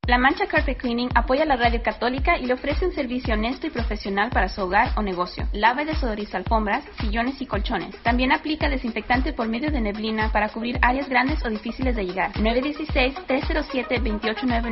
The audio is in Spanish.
La Mancha Carpet Cleaning apoya la radio católica y le ofrece un servicio honesto y profesional para su hogar o negocio. Lava y desodoriza alfombras, sillones y colchones. También aplica desinfectante por medio de neblina para cubrir áreas grandes o difíciles de llegar. 916-307-2899